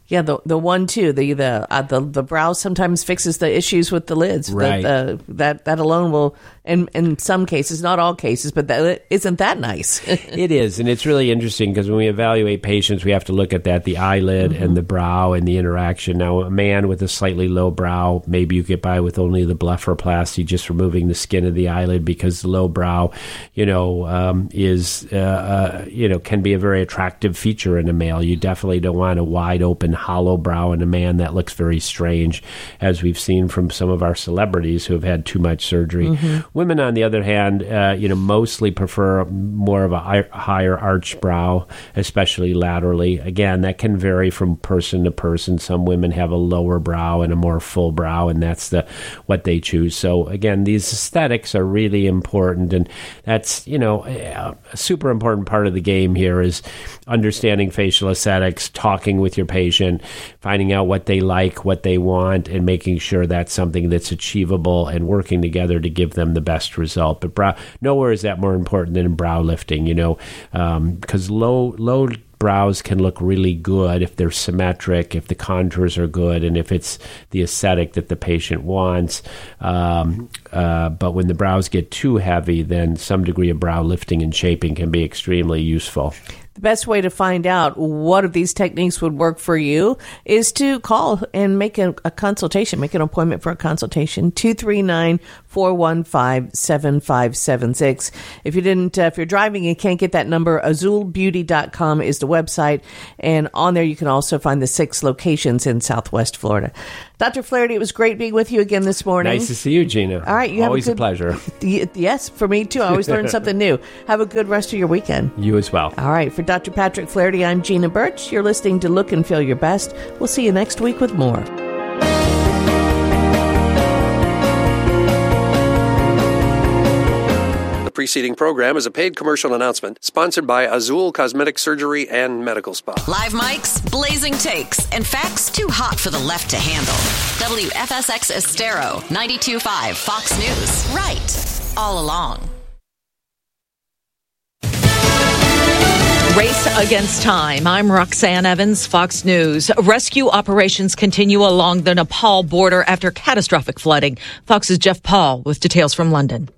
Yeah, the the one too. The the uh, the the brow sometimes fixes the issues with the lids. Right. The, the, that that alone will, in in some cases, not all cases, but that isn't that nice. It is, and it's really interesting because when we evaluate patients, we have to look at that, the eyelid mm-hmm. and the brow and the interaction. Now, a man with a slightly low brow, maybe you get by with only the blepharoplasty, just removing the skin of the eyelid, because the low brow, you know, um, is uh, uh, you know can be a very attractive feature in a male. You definitely don't want a wide open hollow brow in a man. That looks very strange, as we've seen from some of our celebrities who have had too much surgery. Mm-hmm. Women, on the other hand, uh, you know, mostly prefer more of a high, higher arch brow, especially laterally. Again, that can vary from person to person. Some women have a lower brow and a more full brow, and that's the what they choose. So again, these aesthetics are really important, and that's, you know, a, a super important part of the game here is understanding facial aesthetics, talking with your patient, finding out what they like, what they want, and making sure that's something that's achievable, and working together to give them the best result. But brow, nowhere is that more important than in brow lifting, you know, because um, low low brows can look really good if they're symmetric, if the contours are good, and if it's the aesthetic that the patient wants. Um, uh, but when the brows get too heavy, then some degree of brow lifting and shaping can be extremely useful. The best way to find out what of these techniques would work for you is to call and make a, a consultation, make an appointment for a consultation, two three nine, four one five, seven five seven six. If you didn't, uh, if you're driving and can't get that number, azul beauty dot com is the website. And on there, you can also find the six locations in Southwest Florida. Doctor Flaherty, it was great being with you again this morning. Nice to see you, Gina. All right. You Always have a, good, a pleasure. Yes, for me too. I always learn something new. Have a good rest of your weekend. You as well. All right. For Doctor Patrick Flaherty, I'm Gina Birch. You're listening to Look and Feel Your Best. We'll see you next week with more. The preceding program is a paid commercial announcement sponsored by Azul Cosmetic Surgery and Medical Spa. Live mics, blazing takes, and facts too hot for the left to handle. W F S X Estero, ninety-two point five Fox News. Right. All along. Race against time. I'm Roxanne Evans, Fox News. Rescue operations continue along the Nepal border after catastrophic flooding. Fox's Jeff Paul with details from London.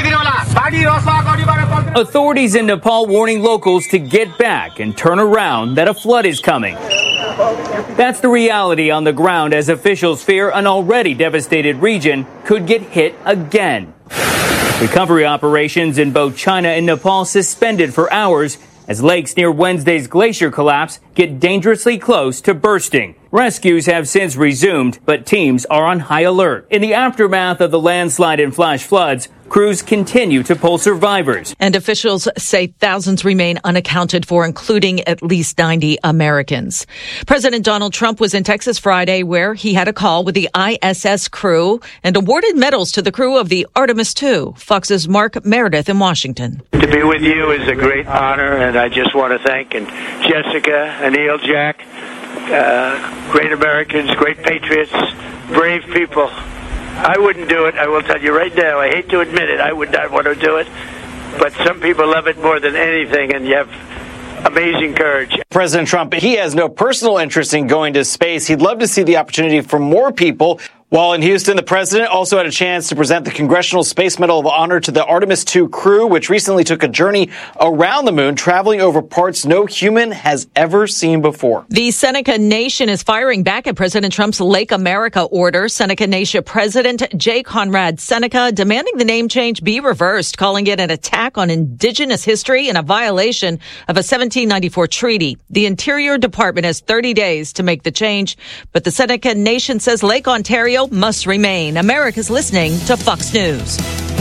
Authorities in Nepal warning locals to get back and turn around, that a flood is coming. That's the reality on the ground as officials fear an already devastated region could get hit again. Recovery operations in both China and Nepal suspended for hours as lakes near Wednesday's glacier collapse get dangerously close to bursting. Rescues have since resumed, but teams are on high alert. In the aftermath of the landslide and flash floods, crews continue to pull survivors. And officials say thousands remain unaccounted for, including at least ninety Americans. President Donald Trump was in Texas Friday, where he had a call with the I S S crew and awarded medals to the crew of the Artemis two. Fox's Mark Meredith in Washington. To be with you is a great honor, and I just want to thank and Jessica, Anil, Jack, uh, great Americans, great patriots, brave people. I wouldn't do it. I will tell you right now. I hate to admit it. I would not want to do it. But some people love it more than anything, and you have amazing courage. President Trump, he has no personal interest in going to space. He'd love to see the opportunity for more people. While in Houston, the president also had a chance to present the Congressional Space Medal of Honor to the Artemis two crew, which recently took a journey around the moon, traveling over parts no human has ever seen before. The Seneca Nation is firing back at President Trump's Lake America order. Seneca Nation President J. Conrad Seneca demanding the name change be reversed, calling it an attack on indigenous history and a violation of a seventeen ninety-four treaty. The Interior Department has thirty days to make the change, but the Seneca Nation says Lake Ontario must remain. America's listening to Fox News.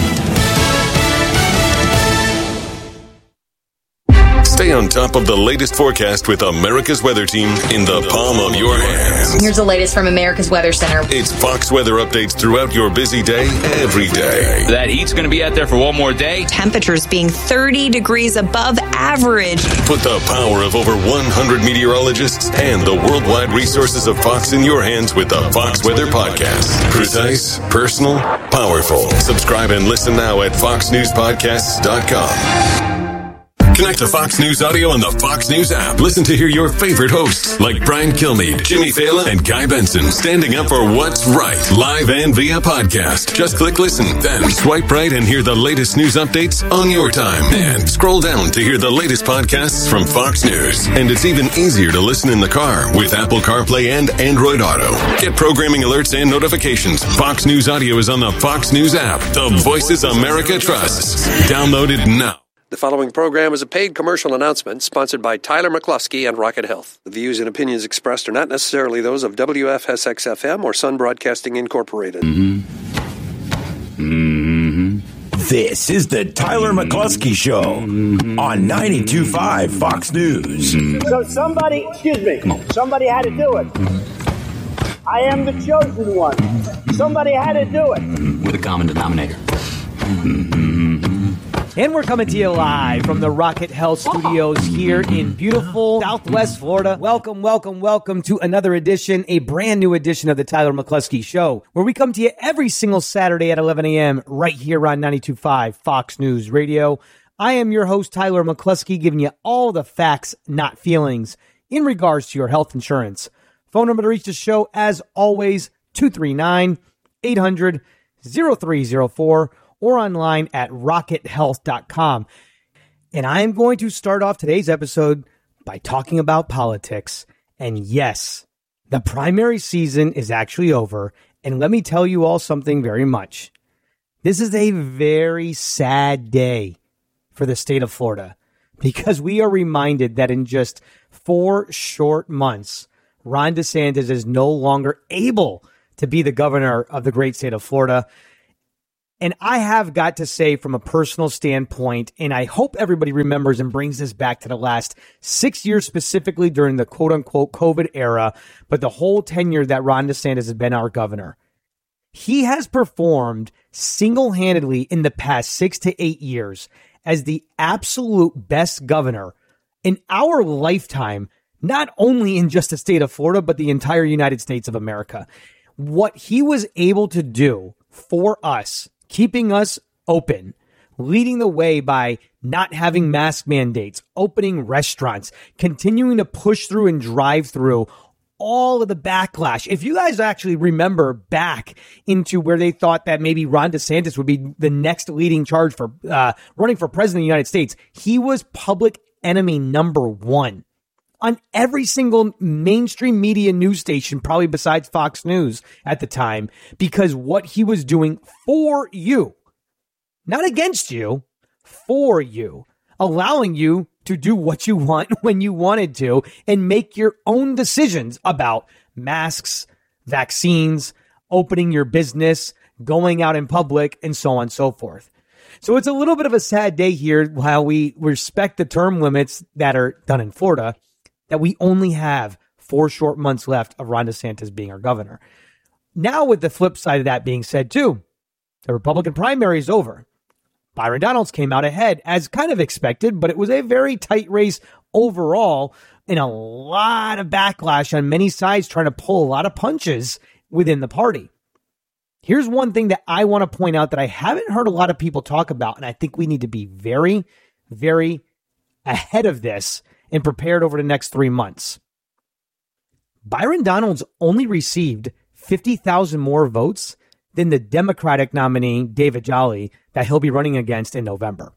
Stay on top of the latest forecast with America's Weather Team in the palm of your hands. Here's the latest from America's Weather Center. It's Fox weather updates throughout your busy day, every day. That heat's going to be out there for one more day. Temperatures being thirty degrees above average. Put the power of over one hundred meteorologists and the worldwide resources of Fox in your hands with the Fox Weather Podcast. Precise, personal, powerful. Subscribe and listen now at fox news podcasts dot com. Connect to Fox News Audio on the Fox News app. Listen to hear your favorite hosts like Brian Kilmeade, Jimmy Fallon, and Guy Benson standing up for what's right, live and via podcast. Just click listen, then swipe right and hear the latest news updates on your time. And scroll down to hear the latest podcasts from Fox News. And it's even easier to listen in the car with Apple CarPlay and Android Auto. Get programming alerts and notifications. Fox News Audio is on the Fox News app. The voices America trusts. Download it now. The following program is a paid commercial announcement sponsored by Tyler McCluskey and Rocket Health. The views and opinions expressed are not necessarily those of W F S X F M or Sun Broadcasting Incorporated. Mm-hmm. Mm-hmm. This is the Tyler McCluskey Show mm-hmm. on ninety-two point five Fox News. Mm-hmm. So somebody, excuse me, somebody had to do it. I am the chosen one. Somebody had to do it. With a common denominator. Mm-hmm. And we're coming to you live from the Rocket Health Studios here in beautiful Southwest Florida. Welcome, welcome, welcome to another edition, a brand new edition of the Tyler McCluskey Show, where we come to you every single Saturday at eleven a.m. right here on ninety-two point five Fox News Radio. I am your host, Tyler McCluskey, giving you all the facts, not feelings, in regards to your health insurance. Phone number to reach the show, as always, two three nine, eight hundred, oh three oh four. Or online at rocket health dot com. And I am going to start off today's episode by talking about politics. And yes, the primary season is actually over. And let me tell you all something very much. This is a very sad day for the state of Florida, because we are reminded that in just four short months, Ron DeSantis is no longer able to be the governor of the great state of Florida. And I have got to say, from a personal standpoint, and I hope everybody remembers and brings this back to the last six years specifically during the quote-unquote COVID era, but the whole tenure that Ron DeSantis has been our governor. He has performed single-handedly in the past six to eight years as the absolute best governor in our lifetime, not only in just the state of Florida, but the entire United States of America. What he was able to do for us, keeping us open, leading the way by not having mask mandates, opening restaurants, continuing to push through and drive through all of the backlash. If you guys actually remember back into where they thought that maybe Ron DeSantis would be the next leading charge for uh, running for president of the United States, he was public enemy number one on every single mainstream media news station, probably besides Fox News at the time, because what he was doing for you, not against you, for you, allowing you to do what you want when you wanted to and make your own decisions about masks, vaccines, opening your business, going out in public, and so on and so forth. So it's a little bit of a sad day here while we respect the term limits that are done in Florida, that we only have four short months left of Ron DeSantis being our governor. Now, with the flip side of that being said, too, the Republican primary is over. Byron Donalds came out ahead, as kind of expected, but it was a very tight race overall, and a lot of backlash on many sides trying to pull a lot of punches within the party. Here's one thing that I want to point out that I haven't heard a lot of people talk about, and I think we need to be very, very ahead of this and prepared over the next three months. Byron Donalds only received fifty thousand more votes than the Democratic nominee, David Jolly, that he'll be running against in November.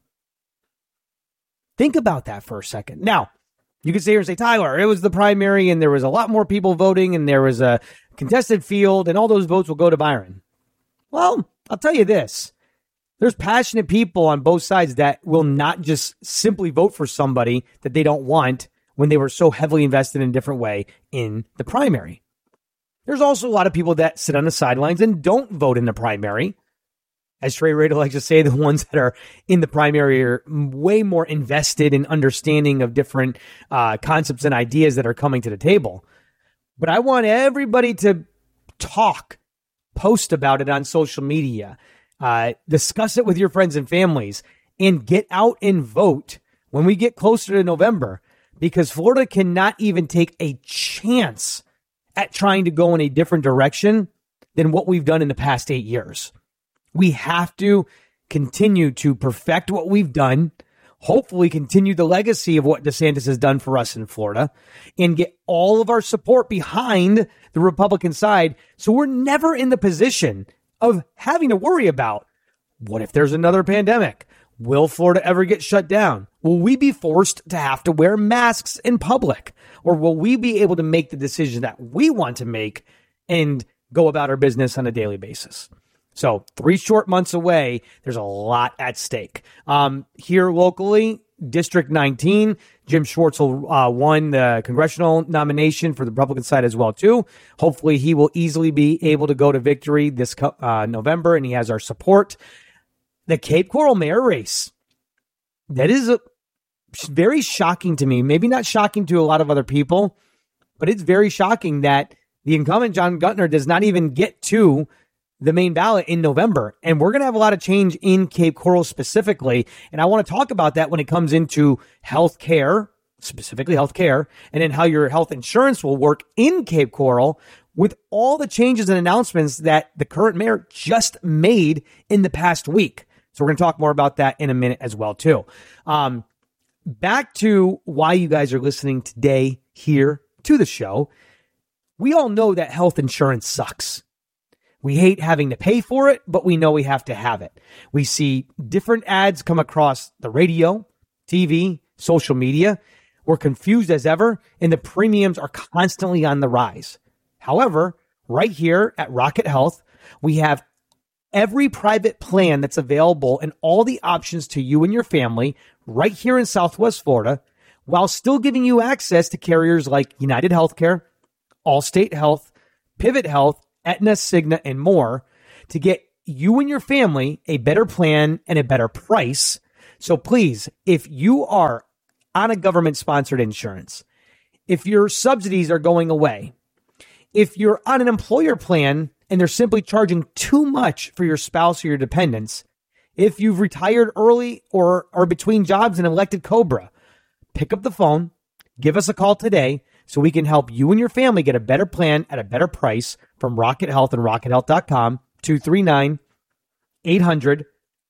Think about that for a second. Now, you could sit here and say, Tyler, it was the primary and there was a lot more people voting and there was a contested field and all those votes will go to Byron. Well, I'll tell you this. There's passionate people on both sides that will not just simply vote for somebody that they don't want when they were so heavily invested in a different way in the primary. There's also a lot of people that sit on the sidelines and don't vote in the primary. As Trey Rader likes to say, the ones that are in the primary are way more invested in understanding of different uh, concepts and ideas that are coming to the table. But I want everybody to talk, post about it on social media, Uh, discuss it with your friends and families, and get out and vote when we get closer to November, because Florida cannot even take a chance at trying to go in a different direction than what we've done in the past eight years. We have to continue to perfect what we've done, hopefully continue the legacy of what DeSantis has done for us in Florida and get all of our support behind the Republican side. So we're never in the position of having to worry about, what if there's another pandemic? Will Florida ever get shut down? Will we be forced to have to wear masks in public? Or will we be able to make the decision that we want to make and go about our business on a daily basis? So three short months away, there's a lot at stake. Um, here locally, District nineteen, Jim Schwartzel uh, won the congressional nomination for the Republican side as well, too. Hopefully he will easily be able to go to victory this uh, November, and he has our support. The Cape Coral mayor race, that is a, very shocking to me. Maybe not shocking to a lot of other people, but it's very shocking that the incumbent John Gutner does not even get to the main ballot in November. And we're going to have a lot of change in Cape Coral specifically. And I want to talk about that when it comes into health care, specifically health care, and then how your health insurance will work in Cape Coral with all the changes and announcements that the current mayor just made in the past week. So we're going to talk more about that in a minute as well, too. Um, back to why you guys are listening today here to the show. We all know that health insurance sucks. We hate having to pay for it, but we know we have to have it. We see different ads come across the radio, T V, social media. We're confused as ever, and the premiums are constantly on the rise. However, right here at Rocket Health, we have every private plan that's available and all the options to you and your family right here in Southwest Florida, while still giving you access to carriers like United Healthcare, Allstate Health, Pivot Health, Aetna, Cigna, and more to get you and your family a better plan and a better price. So please, if you are on a government-sponsored insurance, if your subsidies are going away, if you're on an employer plan and they're simply charging too much for your spouse or your dependents, if you've retired early or are between jobs and elected COBRA, pick up the phone, give us a call today so we can help you and your family get a better plan at a better price from Rocket Health and rocket health dot com, two three nine, eight hundred,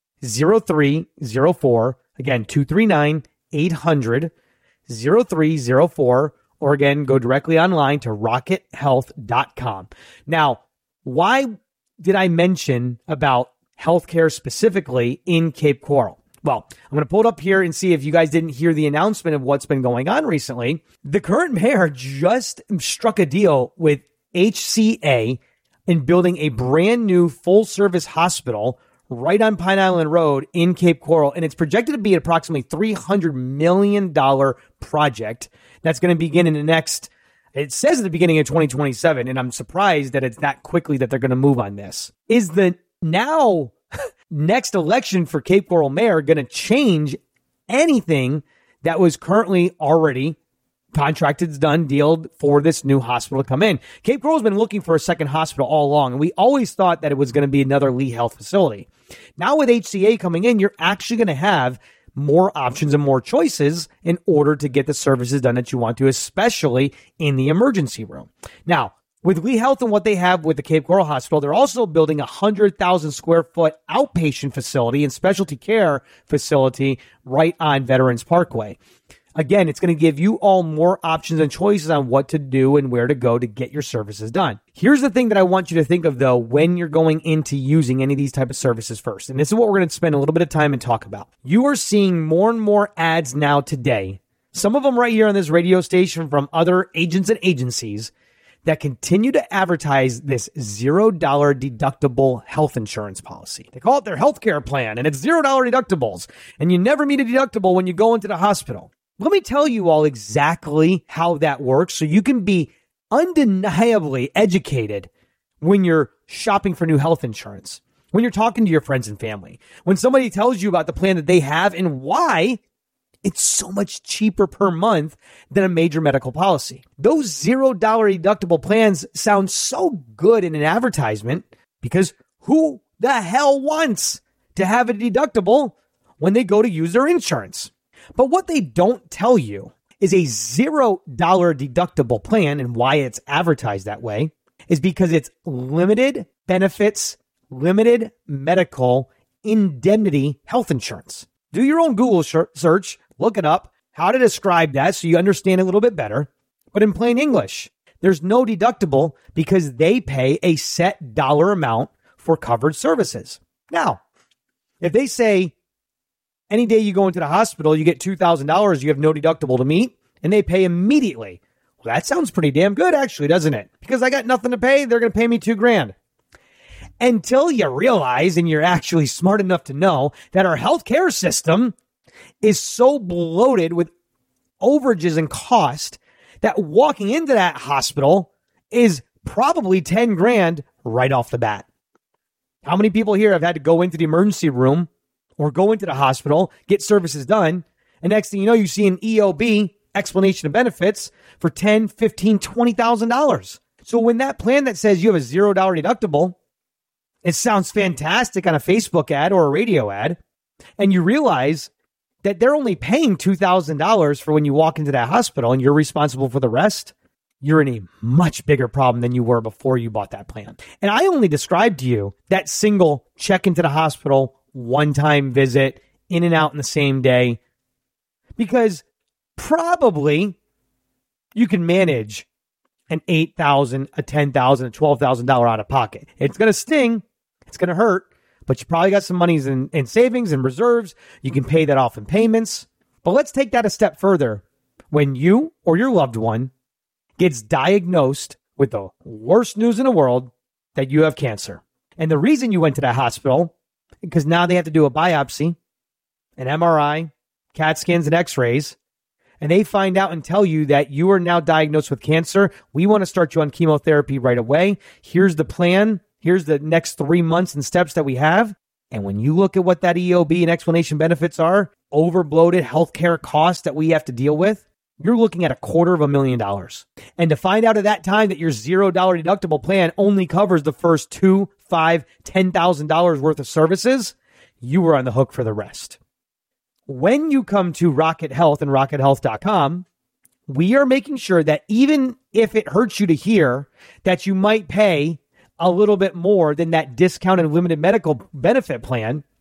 oh three oh four. Again, two three nine, eight hundred, oh three oh four. Or again, go directly online to rocket health dot com. Now, why did I mention about healthcare specifically in Cape Coral? Well, I'm going to pull it up here and see if you guys didn't hear the announcement of what's been going on recently. The current mayor just struck a deal with H C A in building a brand new full-service hospital right on Pine Island Road in Cape Coral, and it's projected to be an approximately three hundred million dollars project that's going to begin in the next, it says at the beginning of twenty twenty-seven, and I'm surprised that it's that quickly that they're going to move on this. Is the now next election for Cape Coral mayor going to change anything that was currently already contracted, done, dealed for this new hospital to come in? Cape Coral's been looking for a second hospital all along, and we always thought that it was going to be another Lee Health facility. Now with H C A coming in, you're actually going to have more options and more choices in order to get the services done that you want to, especially in the emergency room. Now, with Lee Health and what they have with the Cape Coral Hospital, they're also building a one hundred thousand square foot outpatient facility and specialty care facility right on Veterans Parkway. Again, it's going to give you all more options and choices on what to do and where to go to get your services done. Here's the thing that I want you to think of, though, when you're going into using any of these type of services first. And this is what we're going to spend a little bit of time and talk about. You are seeing more and more ads now today, some of them right here on this radio station from other agents and agencies that continue to advertise this zero dollar deductible health insurance policy. They call it their healthcare plan, and it's zero dollar deductibles. And you never meet a deductible when you go into the hospital. Let me tell you all exactly how that works so you can be undeniably educated when you're shopping for new health insurance, when you're talking to your friends and family, when somebody tells you about the plan that they have and why it's so much cheaper per month than a major medical policy. Those zero dollar deductible plans sound so good in an advertisement because who the hell wants to have a deductible when they go to use their insurance? But what they don't tell you is a zero dollar deductible plan, and why it's advertised that way is because it's limited benefits, limited medical indemnity health insurance. Do your own Google search, look it up, how to describe that so you understand it a little bit better. But in plain English, there's no deductible because they pay a set dollar amount for covered services. Now, if they say any day you go into the hospital, you get two thousand dollars, you have no deductible to meet, and they pay immediately. Well, that sounds pretty damn good, actually, doesn't it? Because I got nothing to pay, they're going to pay me two grand. Until you realize, and you're actually smart enough to know, that our healthcare system is so bloated with overages and cost that walking into that hospital is probably ten grand right off the bat. How many people here have had to go into the emergency room or go into the hospital, get services done, and next thing you know, you see an E O B, explanation of benefits, for ten, fifteen, twenty thousand dollars. So when that plan that says you have a zero dollar deductible, it sounds fantastic on a Facebook ad or a radio ad, and you realize that they're only paying two thousand dollars for when you walk into that hospital and you're responsible for the rest, you're in a much bigger problem than you were before you bought that plan. And I only described to you that single check into the hospital, one-time visit, in and out in the same day, because probably you can manage an eight thousand dollars, a ten thousand dollars, a twelve thousand dollars out of pocket. It's going to sting. It's going to hurt. But you probably got some monies in, in savings and reserves. You can pay that off in payments. But let's take that a step further. When you or your loved one gets diagnosed with the worst news in the world, that you have cancer. And the reason you went to that hospital, because now they have to do a biopsy, an M R I, CAT scans, and x-rays, and they find out and tell you that you are now diagnosed with cancer. We want to start you on chemotherapy right away. Here's the plan. Here's the next three months and steps that we have. And when you look at what that E O B and explanation benefits are, over-bloated healthcare costs that we have to deal with, you're looking at a quarter of a million dollars. And to find out at that time that your zero dollar deductible plan only covers the first two, five, ten thousand dollars worth of services, you were on the hook for the rest. When you come to Rocket Health and rocket health dot com, we are making sure that even if it hurts you to hear that you might pay a little bit more than that discounted limited medical benefit plan,